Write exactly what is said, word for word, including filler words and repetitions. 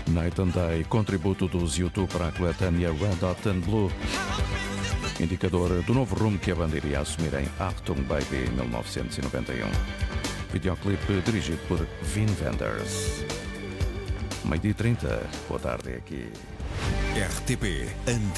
Night and Day, contributo dos YouTube para a coletânea Red Hot and Blue, indicador do novo rumo que a banda iria assumir em Achtung Baby mil novecentos e noventa e um. Videoclipe dirigido por Wim Wenders. Meio-dia e trinta, boa tarde aqui. R T P